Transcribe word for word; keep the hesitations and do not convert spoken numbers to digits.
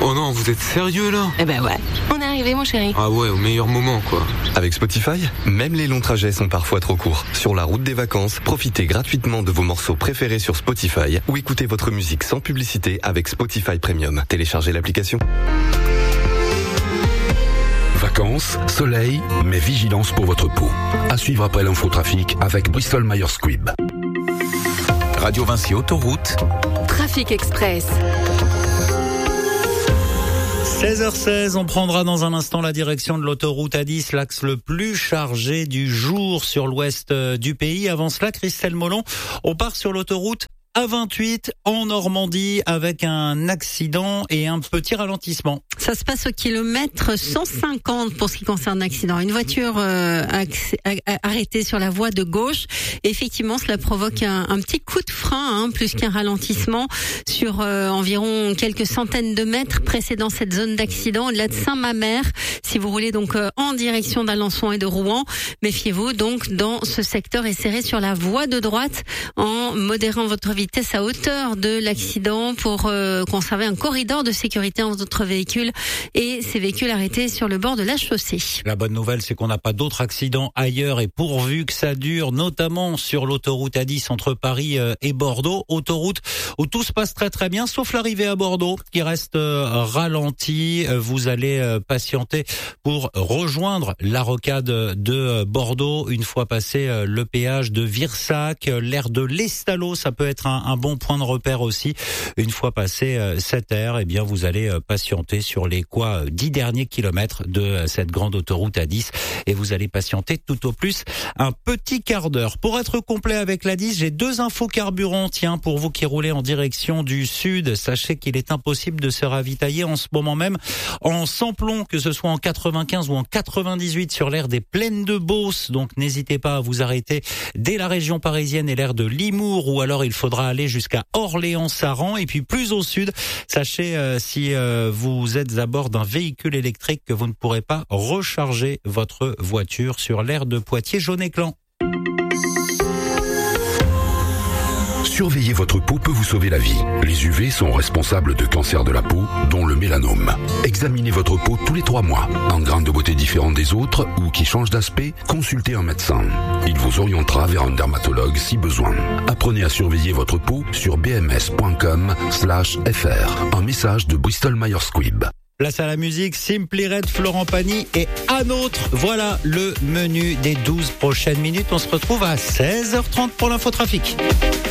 Oh non, vous êtes sérieux là? Eh ben ouais, on est arrivé mon chéri. Ah ouais, au meilleur moment quoi. Avec Spotify, même les longs trajets sont parfois trop courts. Sur la route des vacances, profitez gratuitement de vos morceaux préférés sur Spotify ou écoutez votre musique sans publicité avec Spotify Premium. Téléchargez l'application. Vacances, soleil, mais vigilance pour votre peau. À suivre après l'infotrafic avec Bristol Myers Squibb. Radio Vinci Autoroute. Trafic Express. seize heures seize, on prendra dans un instant la direction de l'autoroute A dix, l'axe le plus chargé du jour sur l'ouest du pays. Avant cela, Christelle Molon, on part sur l'autoroute A vingt-huit en Normandie avec un accident et un petit ralentissement. Ça se passe au kilomètre cent cinquante pour ce qui concerne l'accident. Une voiture euh, arrêtée sur la voie de gauche. Et effectivement, cela provoque un, un petit coup de frein, hein, plus qu'un ralentissement sur euh, environ quelques centaines de mètres précédant cette zone d'accident, au-delà de Saint-Mamère. Si vous roulez donc euh, en direction d'Alençon et de Rouen, méfiez-vous donc dans ce secteur et serrez sur la voie de droite en modérant votre vitesse à hauteur de l'accident pour euh, conserver un corridor de sécurité entre votre véhicule et ces véhicules arrêtés sur le bord de la chaussée. La bonne nouvelle, c'est qu'on n'a pas d'autres accidents ailleurs et pourvu que ça dure, notamment sur l'autoroute A dix entre Paris et Bordeaux. Autoroute où tout se passe très très bien, sauf l'arrivée à Bordeaux qui reste ralentie. Vous allez patienter pour rejoindre la rocade de Bordeaux une fois passé le péage de Virsac. L'aire de l'Estalo, ça peut être un, un bon point de repère aussi. Une fois passé cette aire, eh bien vous allez patienter sur les quoi dix derniers kilomètres de cette grande autoroute A dix et vous allez patienter tout au plus un petit quart d'heure. Pour être complet avec l'A dix, j'ai deux infos carburant. Tiens, pour vous qui roulez en direction du sud, sachez qu'il est impossible de se ravitailler en ce moment même en sans-plomb, que ce soit en quatre-vingt-quinze ou en quatre-vingt-dix-huit sur l'aire des Plaines de Beauce. Donc n'hésitez pas à vous arrêter dès la région parisienne et l'aire de Limours, ou alors il faudra aller jusqu'à Orléans-Saran. Et puis plus au sud, sachez euh, si euh, vous êtes à bord d'un véhicule électrique que vous ne pourrez pas recharger votre voiture sur l'aire de Poitiers-Jaunet-Clan. Surveiller votre peau peut vous sauver la vie. Les U V sont responsables de cancers de la peau, dont le mélanome. Examinez votre peau tous les trois mois. En grains de beauté différents des autres ou qui changent d'aspect, consultez un médecin. Il vous orientera vers un dermatologue si besoin. Apprenez à surveiller votre peau sur bms.com slash fr. Un message de Bristol Myers Squibb. Place à la musique, Simply Red, Florent Pagny et un autre. Voilà le menu des douze prochaines minutes. On se retrouve à seize heures trente pour l'infotrafic.